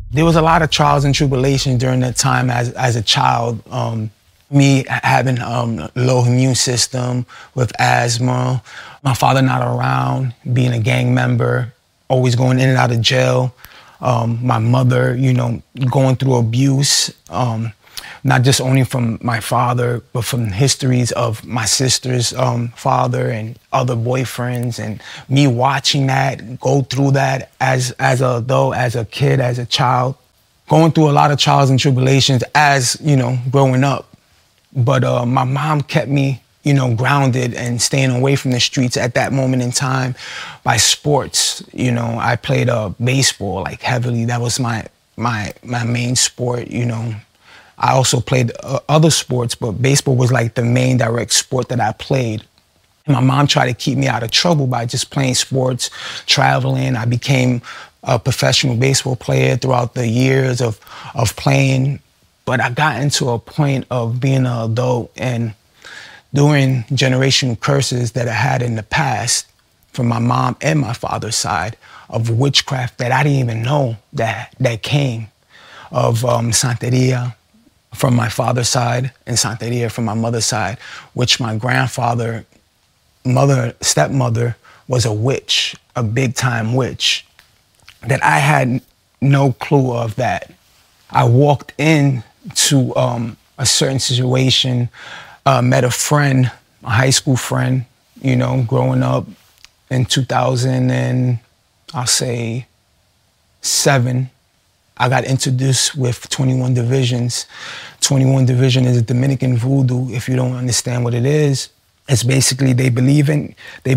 There was a lot of trials and tribulations during that time as a child. Me having low immune system with asthma, my father not around, being a gang member, always going in and out of jail. My mother, going through abuse, not just only from my father, but from histories of my sister's father and other boyfriends, and me watching that, go through that as an adult, as a kid, as a child, going through a lot of trials and tribulations as, growing up. But my mom kept me, grounded and staying away from the streets at that moment in time by sports. I played baseball like heavily. That was my main sport. I also played other sports, but baseball was like the main direct sport that I played. And my mom tried to keep me out of trouble by just playing sports, traveling. I became a professional baseball player throughout the years of playing. But I got into a point of being an adult and during generational curses that I had in the past from my mom and my father's side of witchcraft that I didn't even know that came, of Santeria from my father's side and Santeria from my mother's side, which my grandfather, stepmother, was a witch, a big time witch, that I had no clue of that. I walked into a certain situation, met a friend, a high school friend, growing up in 2000 and I'll say 7. I got introduced with 21 Divisions. 21 Division is a Dominican voodoo. If you don't understand what it is, it's basically they believe in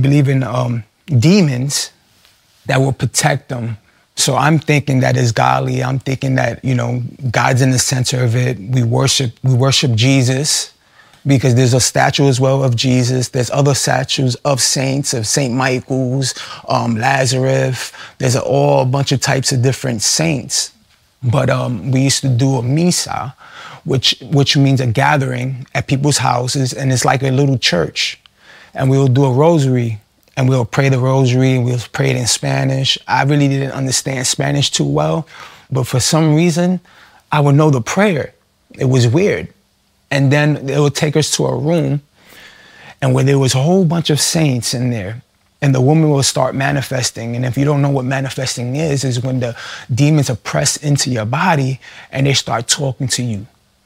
demons that will protect them. So I'm thinking that it's godly. I'm thinking that, God's in the center of it. We worship Jesus because there's a statue as well of Jesus. There's other statues of saints, of St. Michael's, Lazarus. There's a bunch of types of different saints. But we used to do a misa, which means a gathering at people's houses, and it's like a little church. And we will do a rosary. And we'll pray the rosary, and we'll pray it in Spanish. I really didn't understand Spanish too well, but for some reason, I would know the prayer. It was weird. And then they would take us to a room, and where there was a whole bunch of saints in there, and the woman will start manifesting. And if you don't know what manifesting is when the demons are pressed into your body, and they start talking to you.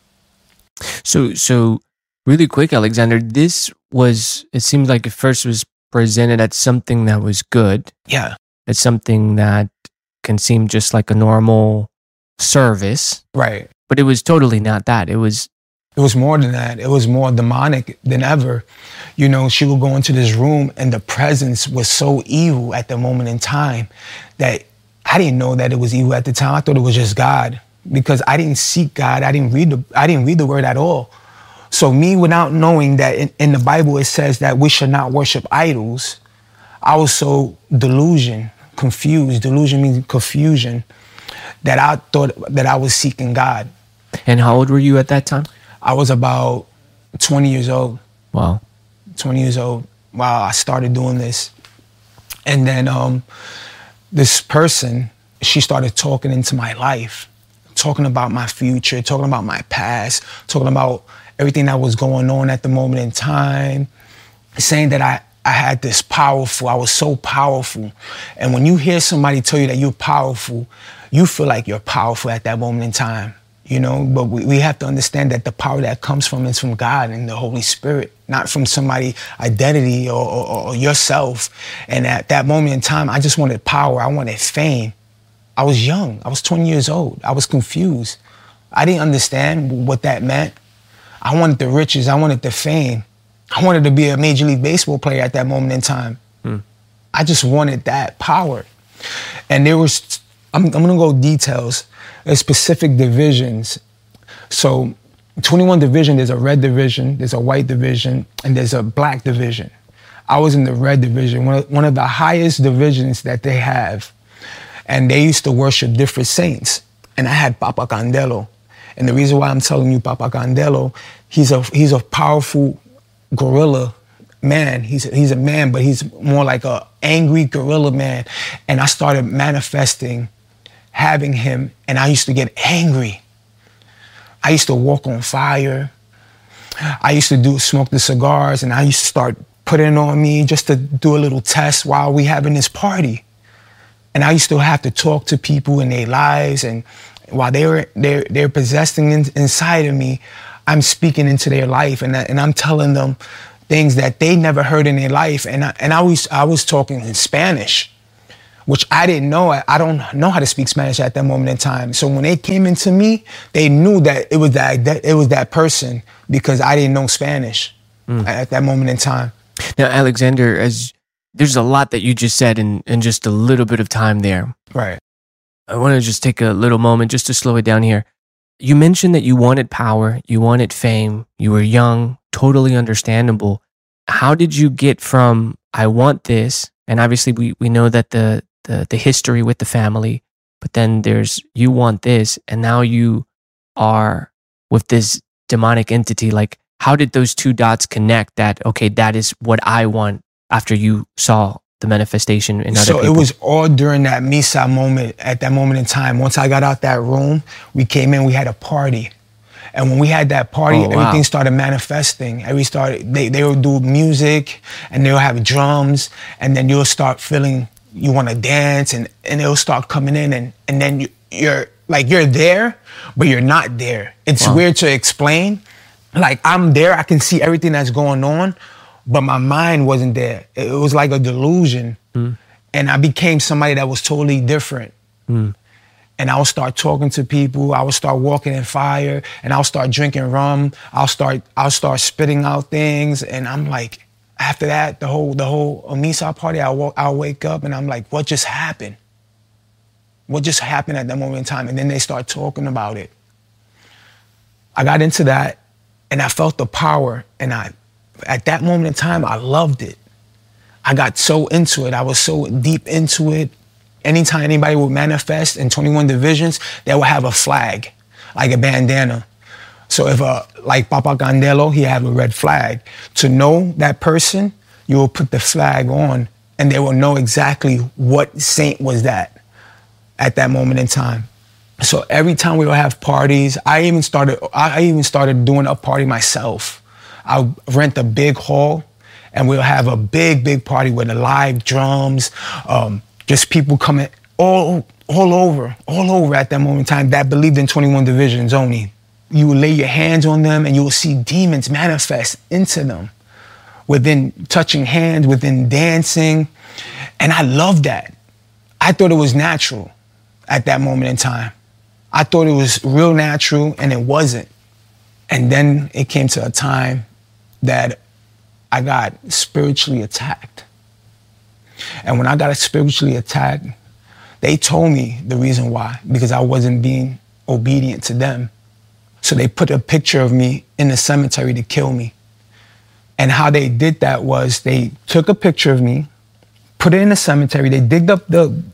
So really quick, Alexander, it seems like at first it was presented as something that was good. Yeah. It's something that can seem just like a normal service. Right. But it was totally not that. It was more than that. It was more demonic than ever. She would go into this room and the presence was so evil at the moment in time that I didn't know that it was evil at the time. I thought it was just God because I didn't seek God. I didn't read the word at all. So me, without knowing that in the Bible it says that we should not worship idols, I was so confused. Delusion means confusion, that I thought that I was seeking God. And how old were you at that time? I was about 20 years old. Wow. 20 years old. Wow, I started doing this. And then this person, she started talking into my life, talking about my future, talking about my past, talking about everything that was going on at the moment in time, saying that I had this powerful, I was so powerful. And when you hear somebody tell you that you're powerful, you feel like you're powerful at that moment in time, But we have to understand that the power that comes from is from God and the Holy Spirit, not from somebody's identity or yourself. And at that moment in time, I just wanted power. I wanted fame. I was young. I was 20 years old. I was confused. I didn't understand what that meant. I wanted the riches. I wanted the fame. I wanted to be a Major League Baseball player at that moment in time. I just wanted that power. And I'm going to go details. There's specific divisions. So 21 Division, there's a red division, there's a white division, and there's a black division. I was in the red division, one of the highest divisions that they have. And they used to worship different saints. And I had Papa Candelo. And the reason why I'm telling you Papa Candelo, he's a powerful gorilla man. He's a man, but he's more like a angry gorilla man. And I started manifesting having him, and I used to get angry. I used to walk on fire. I used to smoke the cigars, and I used to start putting it on me just to do a little test while we having this party. And I used to have to talk to people in their lives, and while they're possessing inside of me, I'm speaking into their life, and I'm telling them things that they never heard in their life. And I was talking in Spanish, which I didn't know. I don't know how to speak Spanish at that moment in time. So when they came into me, they knew that it was that person, because I didn't know Spanish at that moment in time. Now, Alexander, as there's a lot that you just said in just a little bit of time there. Right. I want to just take a little moment just to slow it down here. You mentioned that you wanted power, you wanted fame, you were young, totally understandable. How did you get from, I want this, and obviously we know that the history with the family, but then there's, you want this, and now you are with this demonic entity. Like, how did those two dots connect that, okay, that is what I want, after you saw the manifestation in other people? So it was all during that Misa moment, at that moment in time. Once I got out that room, we came in, we had a party. And when we had that party, everything started manifesting. They would do music, and they'll have drums, and then you'll start feeling you want to dance, and it'll start coming in, and then you're there, but you're not there. It's weird to explain. Like, I'm there, I can see everything that's going on, but my mind wasn't there. It was like a delusion. And I became somebody that was totally different. And I would start talking to people, I would start walking in fire, and I'll start drinking rum, I'll start spitting out things, and I'm like, after that, the whole Misa party, I'll wake up and I'm like, what just happened? What just happened at that moment in time? And then they start talking about it. I got into that, and I felt the power, and at that moment in time, I loved it. I got so into it. I was so deep into it. Anytime anybody would manifest in 21 divisions, they would have a flag, like a bandana. So if like Papa Candelo, he had a red flag. To know that person, you will put the flag on, and they will know exactly what saint was that at that moment in time. So every time we would have parties, I even started doing a party myself. I'll rent a big hall, and we'll have a big party with the live drums, just people coming all over at that moment in time that believed in 21 divisions only. You will lay your hands on them, and you will see demons manifest into them within touching hands, within dancing. And I loved that. I thought it was natural at that moment in time. I thought it was real natural, and it wasn't. And then it came to a time that I got spiritually attacked. And when I got spiritually attacked, they told me the reason why, because I wasn't being obedient to them. So they put a picture of me in the cemetery to kill me. And how they did that was they took a picture of me, put it in the cemetery. They digged up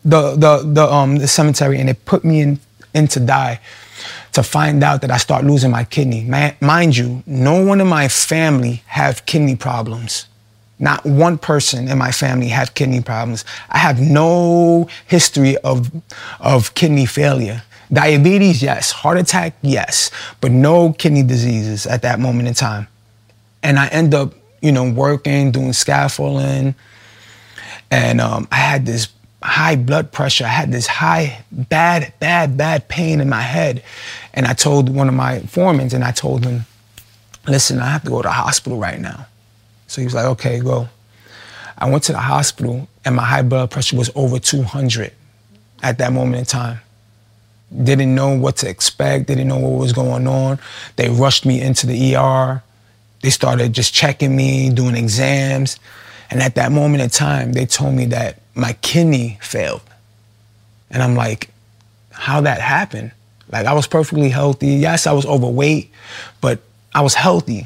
the cemetery, and they put me in to die, to find out that I start losing my kidney. Mind you, no one in my family have kidney problems. Not one person in my family have kidney problems. I have no history of kidney failure. Diabetes, yes. Heart attack, yes. But no kidney diseases at that moment in time. And I end up, working, doing scaffolding. And I had this high blood pressure. I had this high, bad pain in my head. And I told one of my foremen, and I told him, listen, I have to go to the hospital right now. So he was like, okay, go. I went to the hospital, and my high blood pressure was over 200 at that moment in time. Didn't know what to expect, didn't know what was going on. They rushed me into the ER. They started just checking me, doing exams. And at that moment in time, they told me that my kidney failed. And I'm like, how that happened? Like, I was perfectly healthy. Yes, I was overweight, but I was healthy.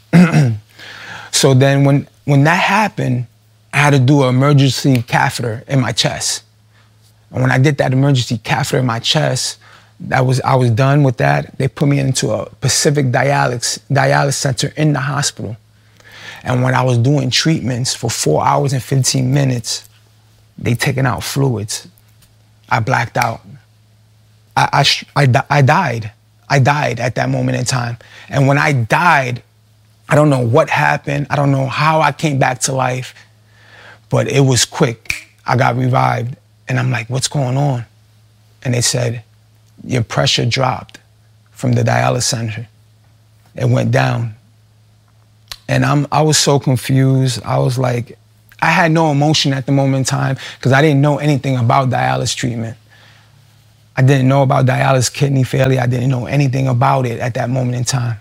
So then when that happened, I had to do an emergency catheter in my chest. And when I did that emergency catheter in my chest, I was done with that. They put me into a Pacific dialysis center in the hospital. And when I was doing treatments for 4 hours and 15 minutes, they taken out fluids. I blacked out. I died. I died at that moment in time. And when I died, I don't know what happened. I don't know how I came back to life, but it was quick. I got revived. And I'm like, what's going on? And they said, your pressure dropped from the dialysis center. It went down. And I was so confused. I was like, I had no emotion at the moment in time because I didn't know anything about dialysis treatment. I didn't know about dialysis kidney failure. I didn't know anything about it at that moment in time.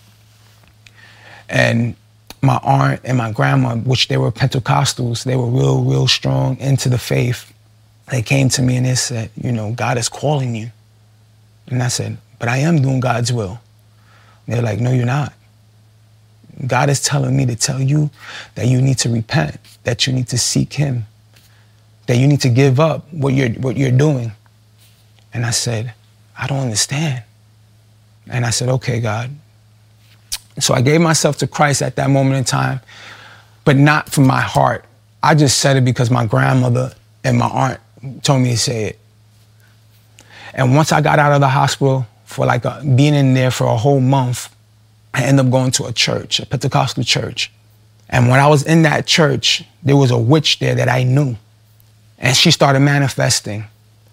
And my aunt and my grandma, which they were Pentecostals, they were real strong into the faith. They came to me and they said, you know, God is calling you. And I said, but I am doing God's will. They're like, no, you're not. God is telling me to tell you that you need to repent, that you need to seek him, that you need to give up what you're doing. And I said, I don't understand. And I said, okay, God. So I gave myself to Christ at that moment in time, but not from my heart. I just said it because my grandmother and my aunt told me to say it. And once I got out of the hospital for being in there for a whole month, I ended up going to a church, a Pentecostal church. And when I was in that church, there was a witch there that I knew. And she started manifesting.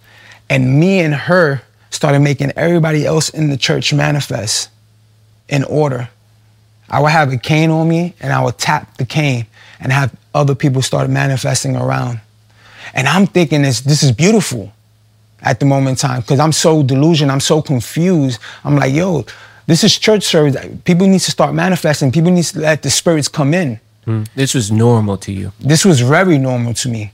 And me and her started making everybody else in the church manifest in order. I would have a cane on me and I would tap the cane and have other people start manifesting around. And I'm thinking this is beautiful at the moment in time because I'm so delusional, I'm so confused. I'm like, yo, this is church service. People need to start manifesting. People need to let the spirits come in. This was normal to you. This was very normal to me.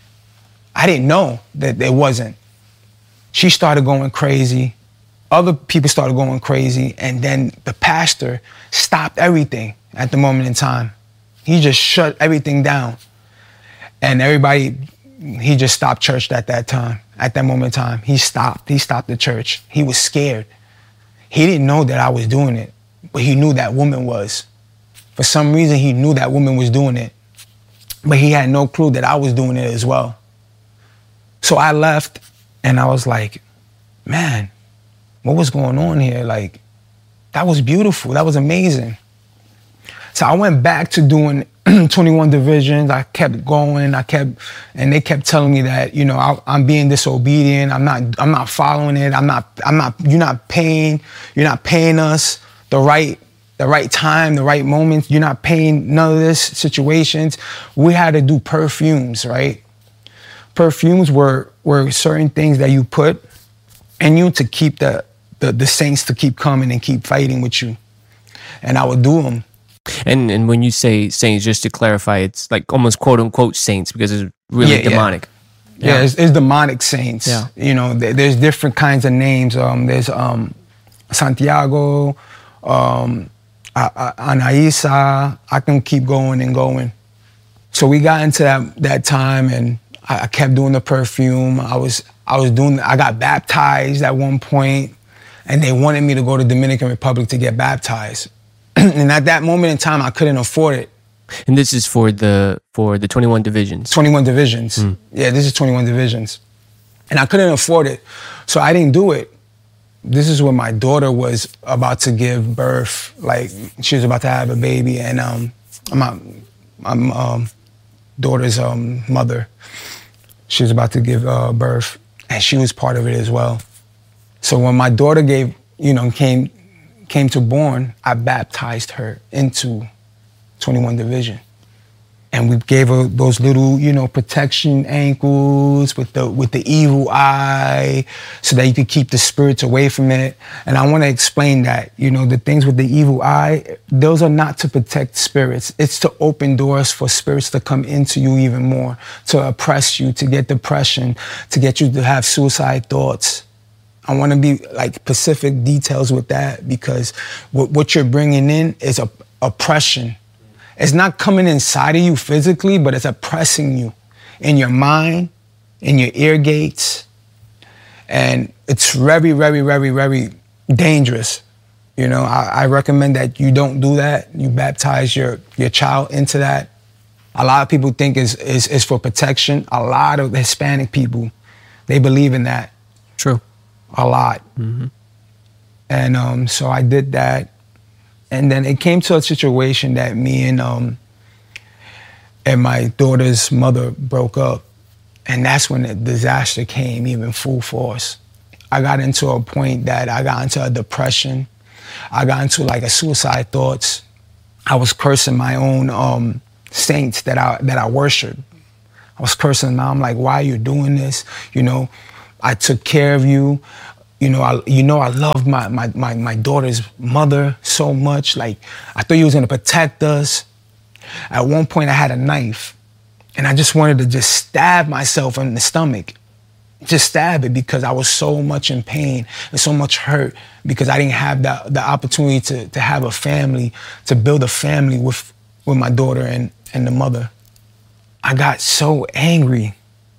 I didn't know that it wasn't. She started going crazy. Other people started going crazy. And then the pastor stopped everything at the moment in time. He just shut everything down. And he just stopped church at that time, at that moment in time. He stopped the church. He was scared. He didn't know that I was doing it, but he knew that woman was. For some reason, he knew that woman was doing it, but he had no clue that I was doing it as well. So I left and I was like, man, what was going on here? Like, that was beautiful. That was amazing. So I went back to doing 21 divisions. I kept going. And they kept telling me that, you know, I'm being disobedient. I'm not following it. You're not paying us the right time, the right moment. You're not paying none of this situations. We had to do perfumes, right? Perfumes were certain things that you put in you to keep the saints to keep coming and keep fighting with you. And I would do them. And when you say saints, just to clarify, it's like almost quote unquote saints because it's really demonic. Yeah, it's demonic saints. Yeah. You know, there's different kinds of names. There's Santiago, Anaisa. I can keep going and going. So we got into that time, and I kept doing the perfume. I got baptized at one point, and they wanted me to go to Dominican Republic to get baptized. And at that moment in time, I couldn't afford it. And this is for the 21 divisions? 21 divisions. Yeah, this is 21 divisions. And I couldn't afford it, so I didn't do it. This is when my daughter was about to give birth. Like, she was about to have a baby, and my daughter's mother, she was about to give birth, and she was part of it as well. So when my daughter came to born, I baptized her into 21 Division. And we gave her those little, protection ankles with the evil eye so that you could keep the spirits away from it. And I want to explain that, the things with the evil eye, those are not to protect spirits. It's to open doors for spirits to come into you even more, to oppress you, to get depression, to get you to have suicide thoughts. I want to be specific details with that because what you're bringing in is oppression. It's not coming inside of you physically, but it's oppressing you in your mind, in your ear gates. And it's very, very, very, very dangerous. I recommend that you don't do that. You baptize your child into that. A lot of people think it's for protection. A lot of Hispanic people, they believe in that. True. a lot. And so I did that. And then it came to a situation that me and my daughter's mother broke up. And that's when the disaster came, even full force. I got into a point that I got into a depression. I got into like a suicide thoughts. I was cursing my own saints that I worship. I was cursing them. I'm like, why are you doing this? You know, I took care of you. I loved my daughter's mother so much. Like, I thought you was gonna protect us. At one point, I had a knife, and I just wanted to just stab myself in the stomach. Just stab it, because I was so much in pain and so much hurt, because I didn't have the opportunity to have a family, to build a family with my daughter and the mother. I got so angry.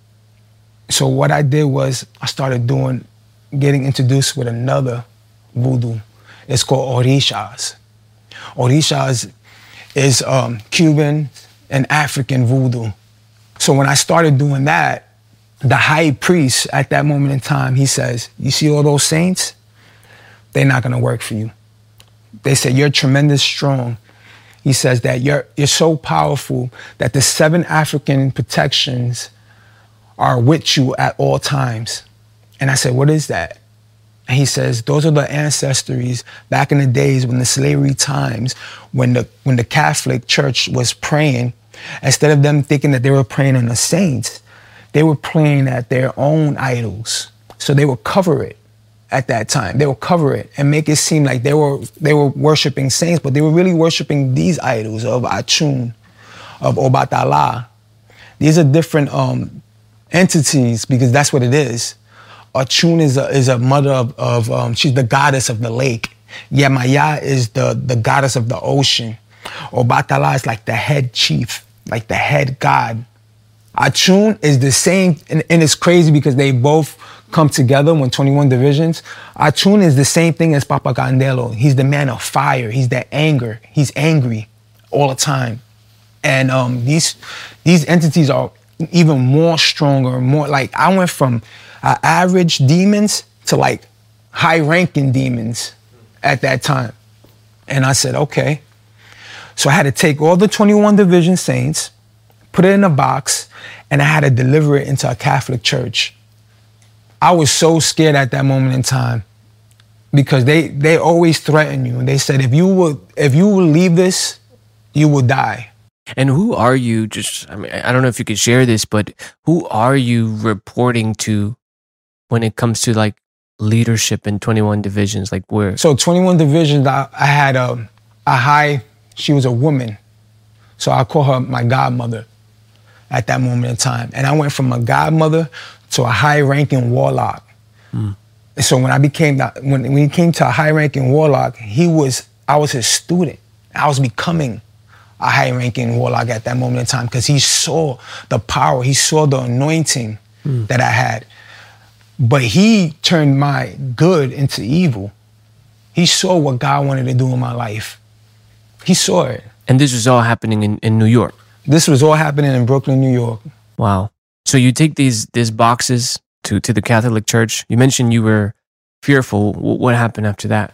So what I did was I started getting introduced with another voodoo. It's called Orishas. Orishas is Cuban and African voodoo. So when I started doing that, the high priest at that moment in time, he says, you see all those saints? They're not gonna work for you. They said, you're tremendous strong. He says that you're so powerful that the 7 African protections are with you at all times. And I said, what is that? And he says, those are the ancestries back in the days when the slavery times, when the Catholic Church was praying, instead of them thinking that they were praying on the saints, they were praying at their own idols. So they would cover it at that time. They would cover it and make it seem like they were worshiping saints, but they were really worshiping these idols of Achun, of Obatala. These are different entities, because that's what it is. Achun is a mother of she's the goddess of the lake. Yemaya is the goddess of the ocean. Obatala is like the head chief, like the head god. Achun is the same, and it's crazy because they both come together when 21 divisions. Achun is the same thing as Papa Candelo. He's the man of fire. He's the anger. He's angry all the time. And these entities are even more stronger, more like, I went from average demons to like high-ranking demons at that time. And I said, okay. So I had to take all the 21 division saints, put it in a box, and I had to deliver it into a Catholic church. I was so scared at that moment in time, because they always threaten you. And they said, if you will leave this, you will die. And who are you, I don't know if you could share this, but who are you reporting to when it comes to like leadership in 21 divisions? Like where? So 21 divisions, I had a high, she was a woman. So I call her my godmother at that moment in time. And I went from a godmother to a high-ranking warlock. So when he came to a high-ranking warlock, I was his student. I was becoming a high-ranking warlock at that moment in time, because he saw the power, he saw the anointing that I had. But he turned my good into evil. He saw what God wanted to do in my life. He saw it. And this was all happening in New York? This was all happening in Brooklyn, New York. Wow. So you take these boxes to the Catholic Church. You mentioned you were fearful. What happened after that?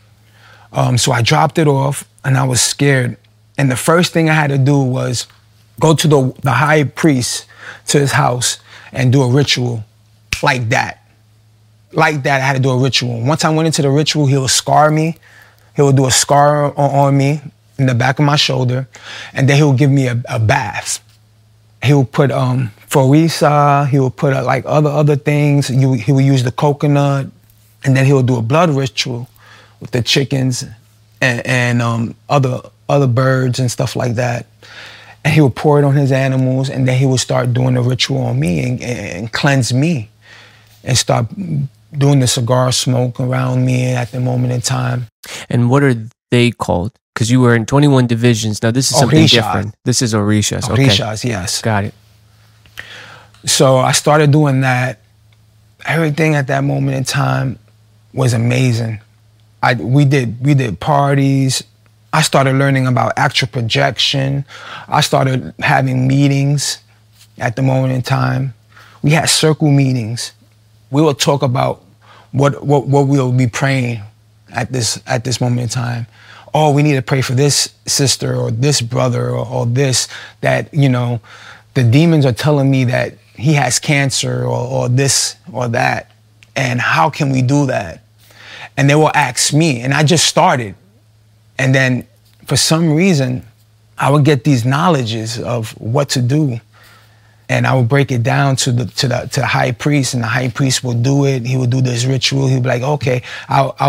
So I dropped it off, and I was scared. And the first thing I had to do was go to the high priest, to his house, and do a ritual like that. Like that, I had to do a ritual. Once I went into the ritual, he would scar me. He would do a scar on me in the back of my shoulder, and then he would give me a bath. He would put Forisa, he would put like other things. He would use the coconut, and then he would do a blood ritual with the chickens and other birds and stuff like that. And he would pour it on his animals, and then he would start doing the ritual on me and cleanse me, and start doing the cigar smoke around me at the moment in time. And what are they called? Because you were in 21 divisions. Now this is something different. This is Orishas. Orishas, okay. Yes. Got it. So I started doing that. Everything at that moment in time was amazing. We did parties. I started learning about astral projection. I started having meetings at the moment in time. We had circle meetings. We would talk about what we'll be praying at this moment in time. Oh, we need to pray for this sister or this brother or this, that, you know, the demons are telling me that he has cancer or this or that. And how can we do that? And they will ask me, and I just started. And then for some reason, I would get these knowledges of what to do. And I would break it down to the high priest, and the high priest will do it. He will do this ritual. He'll be like, okay, I'll